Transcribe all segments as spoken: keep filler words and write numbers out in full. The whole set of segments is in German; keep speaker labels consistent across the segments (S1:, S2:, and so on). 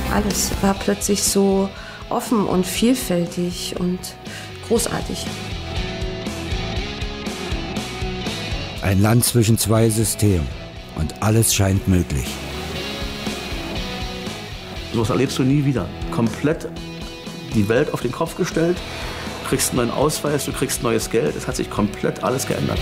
S1: Alles war plötzlich so offen und vielfältig und großartig.
S2: Ein Land zwischen zwei Systemen und alles scheint möglich.
S3: Sowas erlebst du nie wieder. Komplett die Welt auf den Kopf gestellt, du kriegst einen neuen Ausweis, du kriegst neues Geld. Es hat sich komplett alles geändert.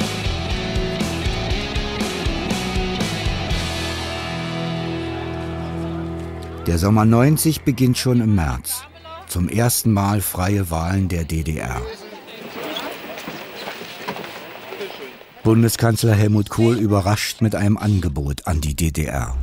S2: Der Sommer neunzig beginnt schon im März. Zum ersten Mal freie Wahlen der D D R. Bundeskanzler Helmut Kohl überrascht mit einem Angebot an die D D R.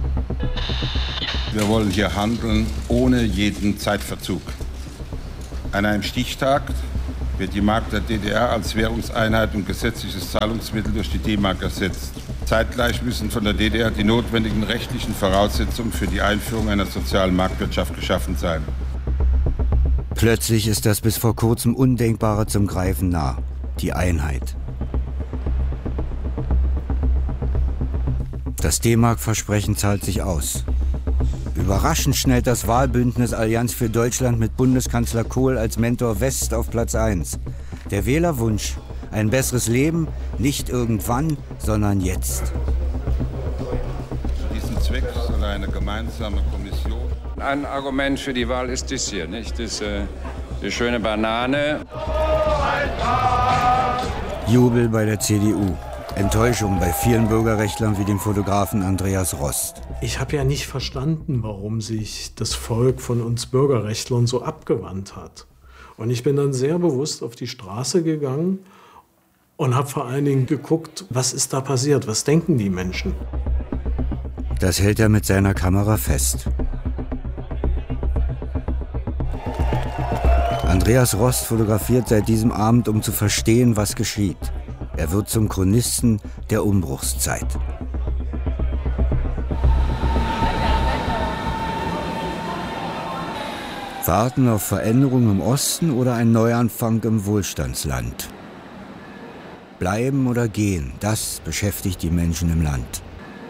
S4: Wir wollen hier handeln ohne jeden Zeitverzug. An einem Stichtag wird die Mark der D D R als Währungseinheit und gesetzliches Zahlungsmittel durch die D-Mark ersetzt. Zeitgleich müssen von der D D R die notwendigen rechtlichen Voraussetzungen für die Einführung einer sozialen Marktwirtschaft geschaffen sein.
S2: Plötzlich ist das bis vor kurzem Undenkbare zum Greifen nah: die Einheit. Das D-Mark-Versprechen zahlt sich aus. Überraschend schnellt das Wahlbündnis Allianz für Deutschland mit Bundeskanzler Kohl als Mentor West auf Platz eins. Der Wählerwunsch: ein besseres Leben, nicht irgendwann, sondern jetzt.
S4: Zu diesem Zweck soll eine gemeinsame Kommission...
S5: Ein Argument für die Wahl ist dies hier, nicht? Das, äh, die schöne Banane.
S2: Jubel bei der C D U. Enttäuschung bei vielen Bürgerrechtlern wie dem Fotografen Andreas Rost.
S6: Ich habe ja nicht verstanden, warum sich das Volk von uns Bürgerrechtlern so abgewandt hat. Und ich bin dann sehr bewusst auf die Straße gegangen und habe vor allen Dingen geguckt, was ist da passiert, was denken die Menschen.
S2: Das hält er mit seiner Kamera fest. Andreas Rost fotografiert seit diesem Abend, um zu verstehen, was geschieht. Er wird zum Chronisten der Umbruchszeit. Warten auf Veränderung im Osten oder ein Neuanfang im Wohlstandsland? Bleiben oder gehen, das beschäftigt die Menschen im Land.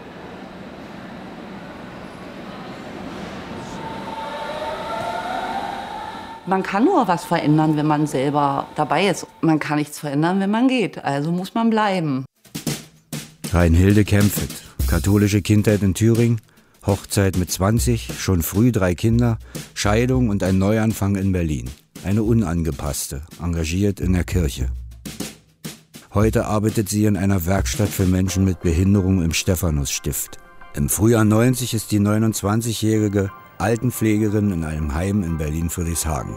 S7: Man kann nur was verändern, wenn man selber dabei ist. Man kann nichts verändern, wenn man geht. Also muss man bleiben.
S2: Reinhilde Kempfet, katholische Kindheit in Thüringen, Hochzeit mit zwanzig, schon früh drei Kinder, Scheidung und ein Neuanfang in Berlin. Eine unangepasste, engagiert in der Kirche. Heute arbeitet sie in einer Werkstatt für Menschen mit Behinderung im Stephanusstift. Im Frühjahr neunzig ist die neunundzwanzigjährige Altenpflegerin in einem Heim in Berlin-Friedrichshagen.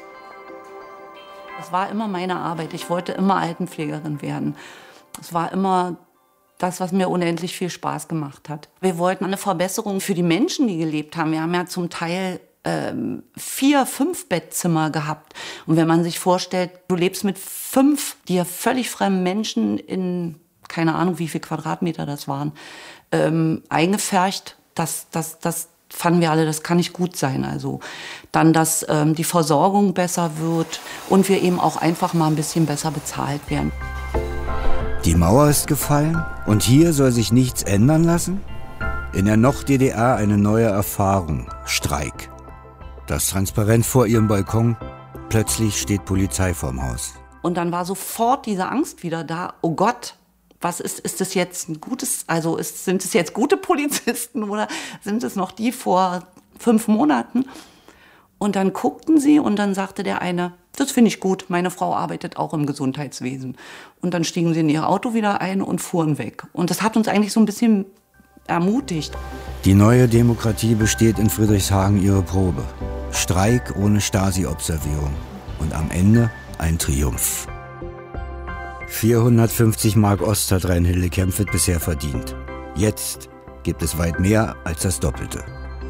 S7: Es war immer meine Arbeit. Ich wollte immer Altenpflegerin werden. Es war immer das, was mir unendlich viel Spaß gemacht hat. Wir wollten eine Verbesserung für die Menschen, die gelebt haben. Wir haben ja zum Teil ähm, vier, fünf Bettzimmer gehabt. Und wenn man sich vorstellt, du lebst mit fünf dir völlig fremden Menschen in, keine Ahnung, wie viel Quadratmeter das waren, ähm, eingepfercht, das, das, das fanden wir alle, das kann nicht gut sein. Also dann, dass ähm, die Versorgung besser wird und wir eben auch einfach mal ein bisschen besser bezahlt werden.
S2: Die Mauer ist gefallen und hier soll sich nichts ändern lassen? In der Noch-D D R eine neue Erfahrung: Streik. Das Transparent vor ihrem Balkon. Plötzlich steht Polizei vorm Haus.
S7: Und dann war sofort diese Angst wieder da. Oh Gott, was ist, ist das jetzt ein gutes, also ist, sind es jetzt gute Polizisten oder sind es noch die vor fünf Monaten? Und dann guckten sie und dann sagte der eine: Das finde ich gut, meine Frau arbeitet auch im Gesundheitswesen. Und dann stiegen sie in ihr Auto wieder ein und fuhren weg. Und das hat uns eigentlich so ein bisschen ermutigt.
S2: Die neue Demokratie besteht in Friedrichshagen ihre Probe. Streik ohne Stasi-Observierung. Und am Ende ein Triumph. vierhundertfünfzig Mark Ost hat Reinhilde Kempfet bisher verdient. Jetzt gibt es weit mehr als das Doppelte.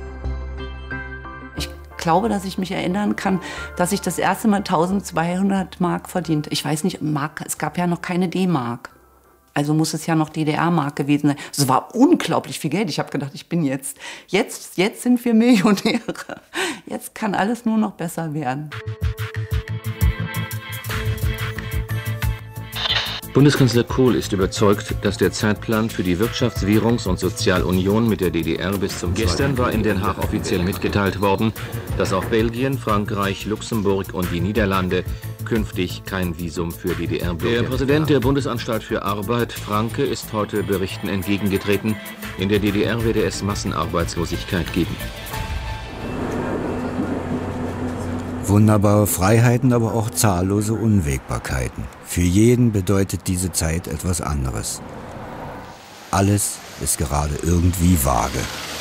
S7: Ich glaube, dass ich mich erinnern kann, dass ich das erste Mal eintausendzweihundert Mark verdient. Ich weiß nicht, Mark, es gab ja noch keine D-Mark. Also muss es ja noch D D R-Mark gewesen sein. Es war unglaublich viel Geld. Ich habe gedacht, ich bin jetzt, jetzt, jetzt sind wir Millionäre. Jetzt kann alles nur noch besser werden.
S8: Bundeskanzler Kohl ist überzeugt, dass der Zeitplan für die Wirtschafts-, Währungs- und Sozialunion mit der D D R bis zum Gestern war in Den Haag offiziell mitgeteilt worden, dass auch Belgien, Frankreich, Luxemburg und die Niederlande künftig kein Visum für D D R-Bürger. Der Präsident der Bundesanstalt für Arbeit, Franke, ist heute Berichten entgegengetreten. In der D D R werde es Massenarbeitslosigkeit geben.
S2: Wunderbare Freiheiten, aber auch zahllose Unwägbarkeiten. Für jeden bedeutet diese Zeit etwas anderes. Alles ist gerade irgendwie vage.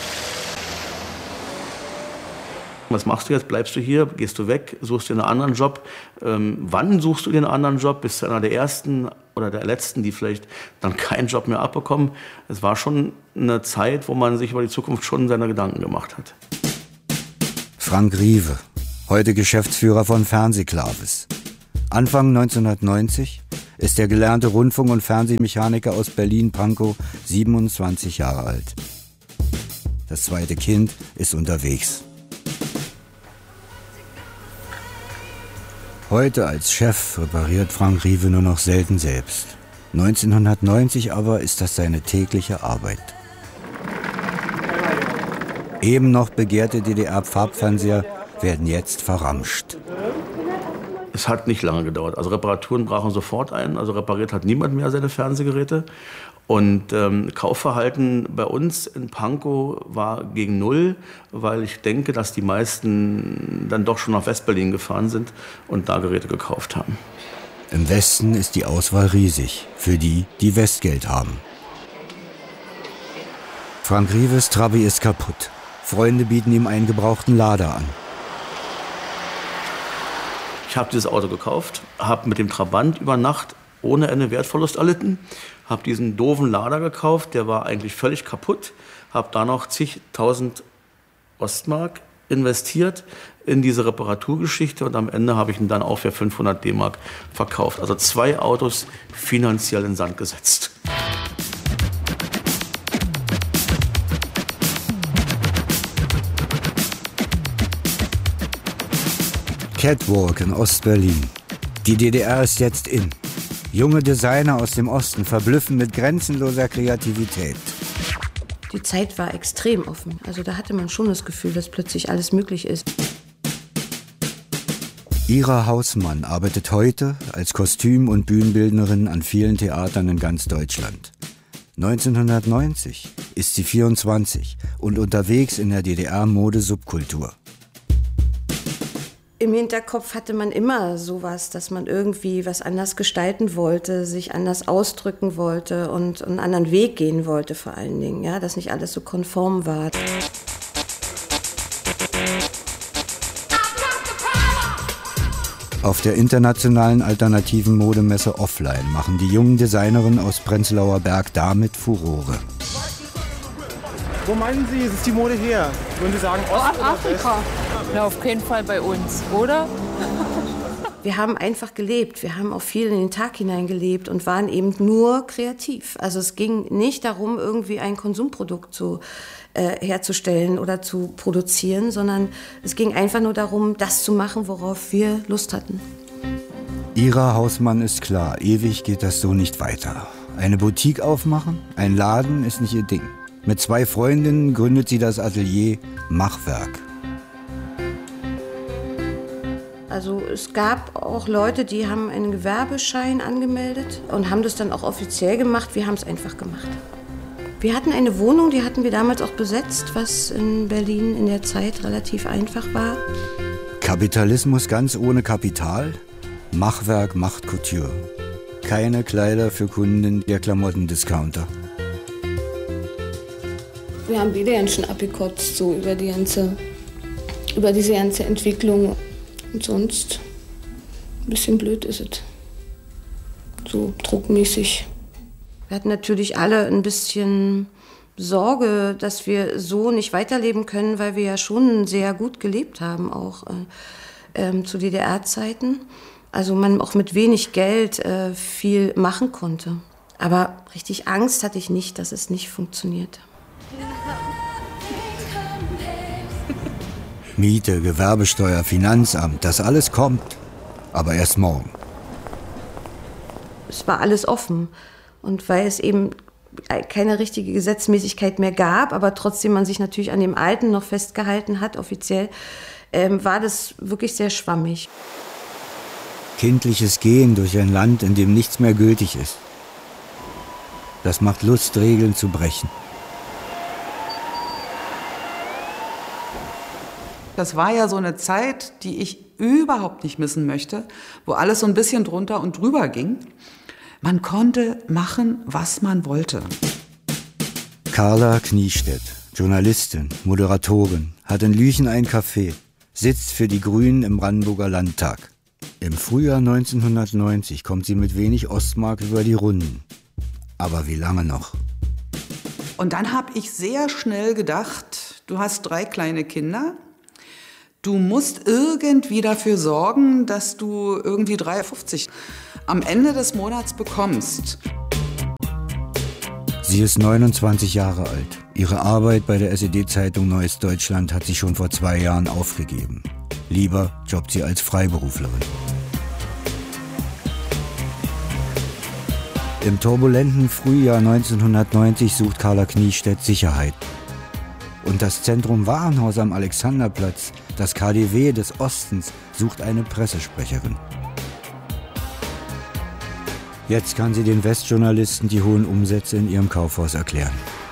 S3: Was machst du jetzt? Bleibst du hier? Gehst du weg? Suchst du einen anderen Job? Ähm, wann suchst du dir einen anderen Job? Bist du einer der Ersten oder der Letzten, die vielleicht dann keinen Job mehr abbekommen? Es war schon eine Zeit, wo man sich über die Zukunft schon seine Gedanken gemacht hat.
S2: Frank Riewe, heute Geschäftsführer von Fernsehklaves. Anfang neunzehnhundertneunzig ist der gelernte Rundfunk- und Fernsehmechaniker aus Berlin-Pankow siebenundzwanzig Jahre alt. Das zweite Kind ist unterwegs. Heute als Chef repariert Frank Riewe nur noch selten selbst. neunzehnhundertneunzig aber ist das seine tägliche Arbeit. Eben noch begehrte D D R-Farbfernseher werden jetzt verramscht.
S3: Es hat nicht lange gedauert. Also Reparaturen brachen sofort ein. Also repariert hat niemand mehr seine Fernsehgeräte. Und ähm, Kaufverhalten bei uns in Pankow war gegen Null, weil ich denke, dass die meisten dann doch schon nach Westberlin gefahren sind und da Geräte gekauft haben.
S2: Im Westen ist die Auswahl riesig, für die, die Westgeld haben. Frank Rieves Trabi ist kaputt. Freunde bieten ihm einen gebrauchten Lader an.
S3: Ich habe dieses Auto gekauft, habe mit dem Trabant über Nacht ohne Ende Wertverlust erlitten, habe diesen doofen Lader gekauft, der war eigentlich völlig kaputt, habe da noch zigtausend Ostmark investiert in diese Reparaturgeschichte und am Ende habe ich ihn dann auch für fünfhundert D-Mark verkauft. Also zwei Autos finanziell in den Sand gesetzt.
S2: Catwalk in Ostberlin. Die D D R ist jetzt in. Junge Designer aus dem Osten verblüffen mit grenzenloser Kreativität.
S1: Die Zeit war extrem offen. Also da hatte man schon das Gefühl, dass plötzlich alles möglich ist.
S2: Ira Hausmann arbeitet heute als Kostüm- und Bühnenbildnerin an vielen Theatern in ganz Deutschland. neunzehnhundertneunzig ist sie vierundzwanzig und unterwegs in der D D R-Mode-Subkultur.
S1: Im Hinterkopf hatte man immer sowas, dass man irgendwie was anders gestalten wollte, sich anders ausdrücken wollte und einen anderen Weg gehen wollte vor allen Dingen, ja, dass nicht alles so konform war.
S2: Auf der internationalen alternativen Modemesse Offline machen die jungen Designerinnen aus Prenzlauer Berg damit Furore.
S9: Wo meinen Sie, ist die Mode her? Würden Sie sagen Ost oder
S10: Afrika? Na, auf keinen Fall bei uns, oder?
S1: Wir haben einfach gelebt. Wir haben auch viel in den Tag hinein gelebt und waren eben nur kreativ. Also es ging nicht darum, irgendwie ein Konsumprodukt zu, äh, herzustellen oder zu produzieren, sondern es ging einfach nur darum, das zu machen, worauf wir Lust hatten.
S2: Ira Hausmann ist klar, ewig geht das so nicht weiter. Eine Boutique aufmachen, ein Laden ist nicht ihr Ding. Mit zwei Freundinnen gründet sie das Atelier Machwerk.
S1: Also es gab auch Leute, die haben einen Gewerbeschein angemeldet und haben das dann auch offiziell gemacht. Wir haben es einfach gemacht. Wir hatten eine Wohnung, die hatten wir damals auch besetzt, was in Berlin in der Zeit relativ einfach war.
S2: Kapitalismus ganz ohne Kapital? Machwerk macht Couture. Keine Kleider für Kunden der Klamottendiscounter.
S11: Wir haben beide ganz schön abgekotzt, so über die ganze, über diese ganze Entwicklung. Und sonst ein bisschen blöd ist es. So druckmäßig.
S1: Wir hatten natürlich alle ein bisschen Sorge, dass wir so nicht weiterleben können, weil wir ja schon sehr gut gelebt haben, auch äh, äh, zu D D R-Zeiten. Also man auch mit wenig Geld äh, viel machen konnte. Aber richtig Angst hatte ich nicht, dass es nicht funktionierte.
S2: Miete, Gewerbesteuer, Finanzamt, das alles kommt. Aber erst morgen.
S1: es war alles offen. Und weil es eben keine richtige Gesetzmäßigkeit mehr gab, aber trotzdem man sich natürlich an dem Alten noch festgehalten hat, offiziell, ähm, war das wirklich sehr schwammig.
S2: Kindliches Gehen durch ein Land, in dem nichts mehr gültig ist. Das macht Lust, Regeln zu brechen.
S12: Das war ja so eine Zeit, die ich überhaupt nicht missen möchte, wo alles so ein bisschen drunter und drüber ging. Man konnte machen, was man wollte.
S2: Carla Kniestedt, Journalistin, Moderatorin, hat in Lüchen ein Café, sitzt für die Grünen im Brandenburger Landtag. Im Frühjahr neunzehnhundertneunzig kommt sie mit wenig Ostmark über die Runden. Aber wie lange noch?
S12: Und dann habe ich sehr schnell gedacht, du hast drei kleine Kinder. Du musst irgendwie dafür sorgen, dass du irgendwie drei Euro fünfzig am Ende des Monats bekommst.
S2: Sie ist neunundzwanzig Jahre alt. Ihre Arbeit bei der S E D-Zeitung Neues Deutschland hat sie schon vor zwei Jahren aufgegeben. Lieber jobbt sie als Freiberuflerin. Im turbulenten Frühjahr neunzehnhundertneunzig sucht Carla Kniestedt Sicherheit. Und das Zentrum Warenhaus am Alexanderplatz, das K D W des Ostens, sucht eine Pressesprecherin. Jetzt kann sie den Westjournalisten die hohen Umsätze in ihrem Kaufhaus erklären.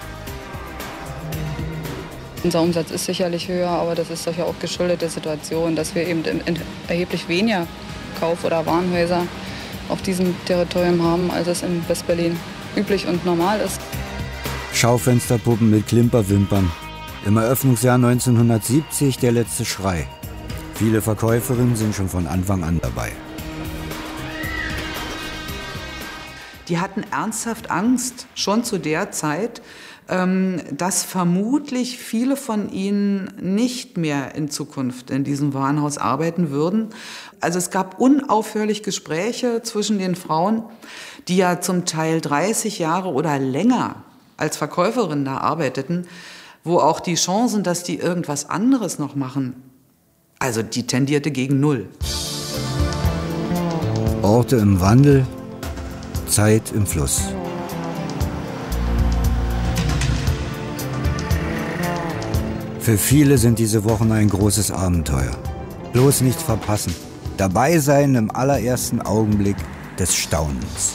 S13: Unser Umsatz ist sicherlich höher, aber das ist doch ja auch geschuldet der Situation, dass wir eben erheblich weniger Kauf- oder Warenhäuser auf diesem Territorium haben, als es in Westberlin üblich und normal ist.
S2: Schaufensterpuppen mit Klimperwimpern. Im Eröffnungsjahr neunzehnhundertsiebzig der letzte Schrei. Viele Verkäuferinnen sind schon von Anfang an dabei.
S12: Die hatten ernsthaft Angst, schon zu der Zeit, dass vermutlich viele von ihnen nicht mehr in Zukunft in diesem Warenhaus arbeiten würden. Also es gab unaufhörlich Gespräche zwischen den Frauen, die ja zum Teil dreißig Jahre oder länger als Verkäuferinnen da arbeiteten, wo auch die Chancen, dass die irgendwas anderes noch machen, also die tendierte gegen Null.
S2: Orte im Wandel, Zeit im Fluss. Für viele sind diese Wochen ein großes Abenteuer. Bloß nicht verpassen. Dabei sein im allerersten Augenblick des Staunens.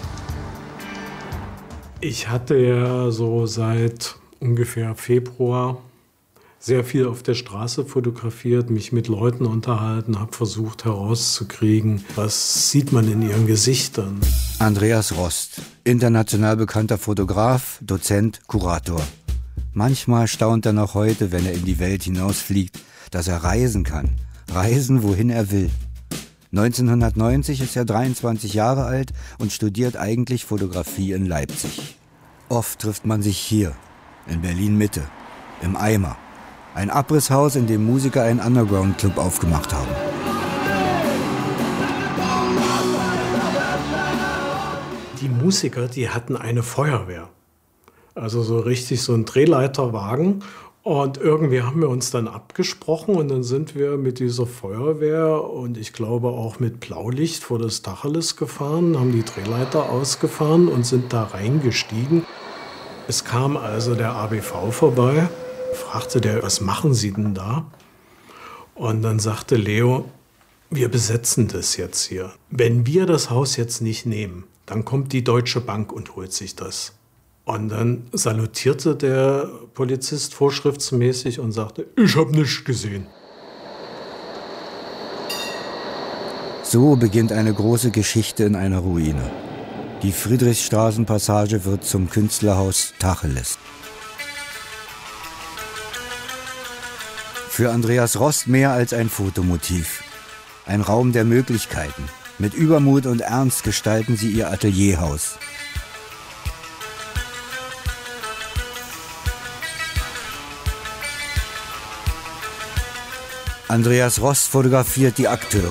S6: Ich hatte ja so seit ungefähr Februar sehr viel auf der Straße fotografiert, mich mit Leuten unterhalten, habe versucht herauszukriegen, was sieht man in ihren Gesichtern.
S2: Andreas Rost, international bekannter Fotograf, Dozent, Kurator. Manchmal staunt er noch heute, wenn er in die Welt hinausfliegt, dass er reisen kann. Reisen, wohin er will. neunzehnhundertneunzig ist er dreiundzwanzig Jahre alt und studiert eigentlich Fotografie in Leipzig. Oft trifft man sich hier, in Berlin-Mitte, im Eimer. Ein Abrisshaus, in dem Musiker einen Underground-Club aufgemacht haben.
S6: Die Musiker, die hatten eine Feuerwehr. Also so richtig so ein Drehleiterwagen. Und irgendwie haben wir uns dann abgesprochen und dann sind wir mit dieser Feuerwehr und ich glaube auch mit Blaulicht vor das Tacheles gefahren, haben die Drehleiter ausgefahren und sind da reingestiegen. Es kam also der A B V vorbei, fragte der, was machen Sie denn da? Und dann sagte Leo, wir besetzen das jetzt hier. Wenn wir das Haus jetzt nicht nehmen, dann kommt die Deutsche Bank und holt sich das. Und dann salutierte der Polizist vorschriftsmäßig und sagte, ich habe nichts gesehen.
S2: So beginnt eine große Geschichte in einer Ruine. Die Friedrichstraßenpassage wird zum Künstlerhaus Tacheles. Für Andreas Rost mehr als ein Fotomotiv. Ein Raum der Möglichkeiten. Mit Übermut und Ernst gestalten sie ihr Atelierhaus. Andreas Rost fotografiert die Akteure.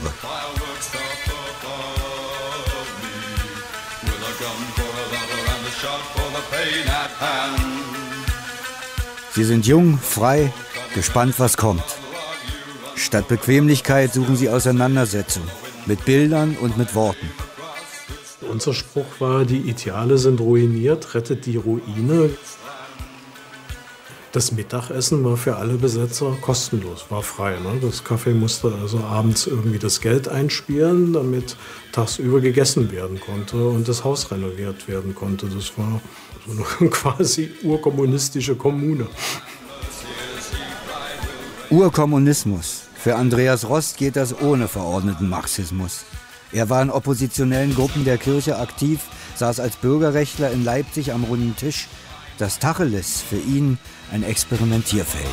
S2: Sie sind jung, frei, gespannt, was kommt. Statt Bequemlichkeit suchen sie Auseinandersetzung mit Bildern und mit Worten.
S6: unser Spruch war, die Ideale sind ruiniert, rettet die Ruine. Das Mittagessen war für alle Besetzer kostenlos, war frei. Ne? Das Café musste also abends irgendwie das Geld einspielen, damit tagsüber gegessen werden konnte und das Haus renoviert werden konnte. Das war so eine quasi urkommunistische Kommune.
S2: Urkommunismus. Für Andreas Rost geht das ohne verordneten Marxismus. Er war in oppositionellen Gruppen der Kirche aktiv, saß als Bürgerrechtler in Leipzig am runden Tisch. Das Tacheles für ihn ein Experimentierfeld.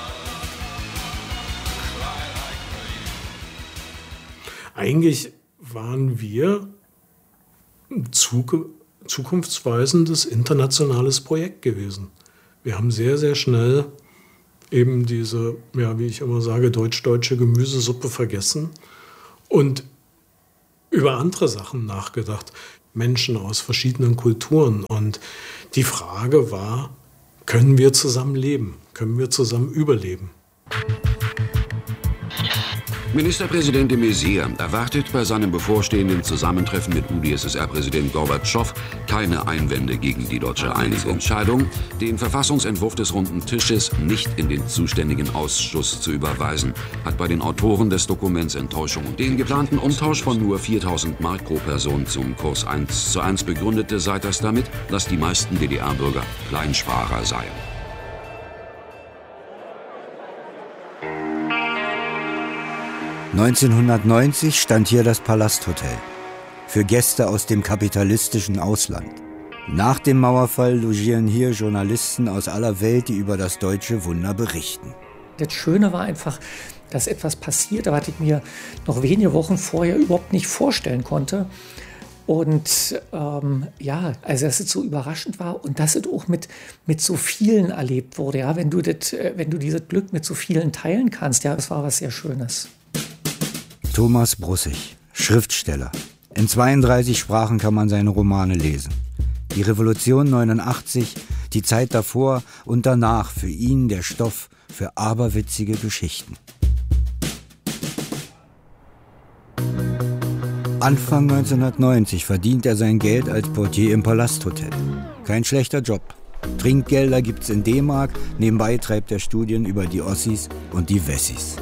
S6: Eigentlich waren wir ein zukunftsweisendes internationales Projekt gewesen. Wir haben sehr, sehr schnell eben diese, ja, wie ich immer sage, deutsch-deutsche Gemüsesuppe vergessen und über andere Sachen nachgedacht. Menschen aus verschiedenen Kulturen. Und die Frage war, können wir zusammen leben? Können wir zusammen überleben?
S14: Ministerpräsident de Maizière erwartet bei seinem bevorstehenden Zusammentreffen mit U d S S R-Präsident Gorbatschow keine Einwände gegen die deutsche Einigungsentscheidung, den Verfassungsentwurf des Runden Tisches nicht in den zuständigen Ausschuss zu überweisen, hat bei den Autoren des Dokuments Enttäuschung. Den geplanten Umtausch von nur viertausend Mark pro Person zum Kurs eins zu eins begründete Seiters damit, dass die meisten D D R-Bürger Kleinsparer seien.
S2: neunzehnhundertneunzig stand hier das Palasthotel für Gäste aus dem kapitalistischen Ausland. Nach dem Mauerfall logieren hier Journalisten aus aller Welt, die über das deutsche Wunder berichten.
S15: Das Schöne war einfach, dass etwas passiert, was ich mir noch wenige Wochen vorher überhaupt nicht vorstellen konnte. Und ähm, ja, also dass es so überraschend war und dass es auch mit, mit so vielen erlebt wurde. Ja, wenn du das, wenn du dieses Glück mit so vielen teilen kannst, ja, das war was sehr Schönes.
S2: Thomas Brussig, Schriftsteller. In zweiunddreißig Sprachen kann man seine Romane lesen. Die Revolution neunundachtzig, die Zeit davor und danach für ihn der Stoff für aberwitzige Geschichten. Anfang neunzehnhundertneunzig verdient er sein Geld als Portier im Palasthotel. Kein schlechter Job. Trinkgelder gibt's in D-Mark, nebenbei treibt er Studien über die Ossis und die Wessis.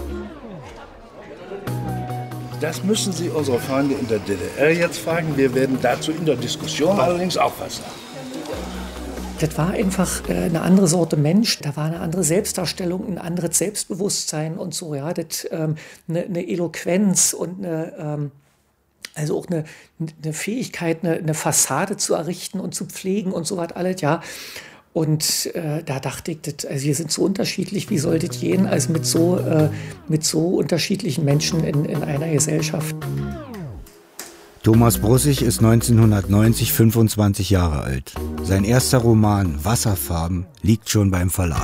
S16: Das müssen Sie unsere Freunde in der D D R jetzt fragen. Wir werden dazu in der Diskussion allerdings auch was sagen.
S15: Das war einfach eine andere Sorte Mensch. Da war eine andere Selbstdarstellung, ein anderes Selbstbewusstsein und so. Ja, das, ähm, eine, eine Eloquenz und eine, ähm, also auch eine, eine Fähigkeit, eine, eine Fassade zu errichten und zu pflegen und so was alles. Ja. Und äh, da dachte ich, das, also wir sind so unterschiedlich, wie soll das gehen, also mit so, äh, mit so unterschiedlichen Menschen in, in einer Gesellschaft.
S2: Thomas Brussig ist neunzehnhundertneunzig fünfundzwanzig Jahre alt. Sein erster Roman Wasserfarben liegt schon beim Verlag.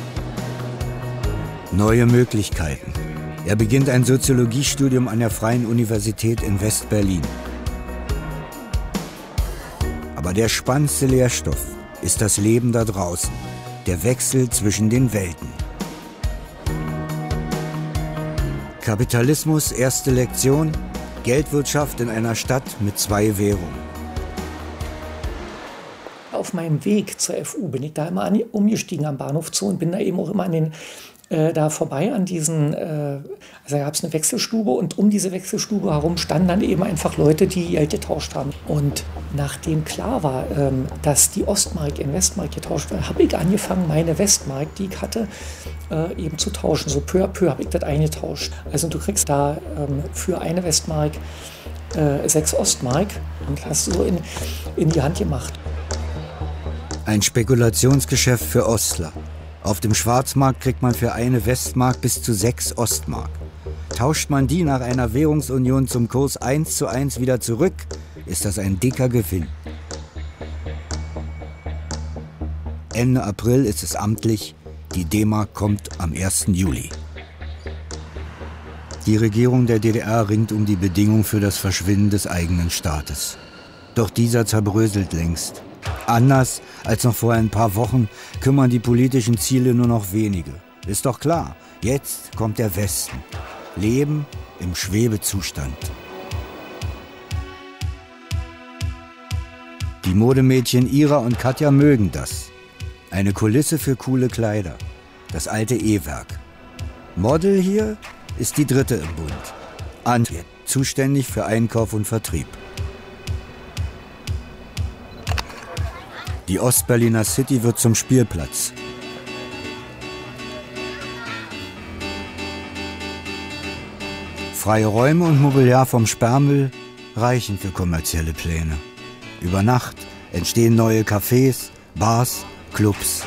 S2: Neue Möglichkeiten. Er beginnt ein Soziologiestudium an der Freien Universität in West-Berlin. Aber der spannendste Lehrstoff ist das Leben da draußen, der Wechsel zwischen den Welten. Kapitalismus, erste Lektion, Geldwirtschaft in einer Stadt mit zwei Währungen.
S15: Auf meinem Weg zur F U bin ich da immer an, umgestiegen am Bahnhof Zoo und bin da eben auch immer an den, äh, da vorbei an diesen, äh, also da gab es eine Wechselstube und um diese Wechselstube herum standen dann eben einfach Leute, die Geld getauscht haben. Und nachdem klar war, ähm, dass die Ostmark in Westmark getauscht war, habe ich angefangen, meine Westmark, die ich hatte, äh, eben zu tauschen. So peu à peu habe ich das eingetauscht. Also du kriegst da ähm, für eine Westmark äh, sechs Ostmark und hast du so in, in die Hand gemacht.
S2: Ein Spekulationsgeschäft für Ostler. Auf dem Schwarzmarkt kriegt man für eine Westmark bis zu sechs Ostmark. Tauscht man die nach einer Währungsunion zum Kurs eins zu eins wieder zurück, ist das ein dicker Gewinn. Ende April ist es amtlich, die D-Mark kommt am ersten Juli. Die Regierung der D D R ringt um die Bedingung für das Verschwinden des eigenen Staates. Doch dieser zerbröselt längst. Anders als noch vor ein paar Wochen kümmern die politischen Ziele nur noch wenige. Ist doch klar, jetzt kommt der Westen. Leben im Schwebezustand. Die Modemädchen Ira und Katja mögen das. Eine Kulisse für coole Kleider. Das alte E-Werk. Model hier ist die dritte im Bund. Antje, zuständig für Einkauf und Vertrieb. Die Ostberliner City wird zum Spielplatz. Freie Räume und Mobiliar vom Sperrmüll reichen für kommerzielle Pläne. Über Nacht entstehen neue Cafés, Bars, Clubs.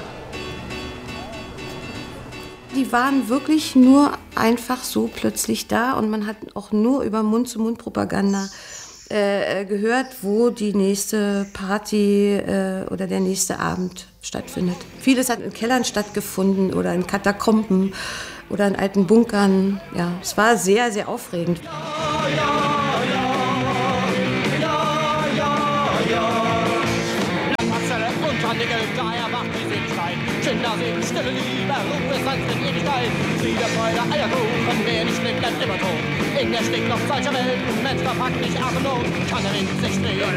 S1: Die waren wirklich nur einfach so plötzlich da und man hat auch nur über Mund-zu-Mund-Propaganda äh, gehört, wo die nächste Party äh, oder der nächste Abend stattfindet. Vieles hat in Kellern stattgefunden oder in Katakomben oder in alten Bunkern. Ja, es war sehr, sehr aufregend.
S17: Kinder sehen stille Liebe, Ruhe, Salz in Ewigkeit. Friede, Freude, Eierkuchen, wer nicht lebt, bleibt immer tot. In der Stickloch solcher Welt, Mensch, verpackt nicht Atemnot, kann der Wind sich drehen.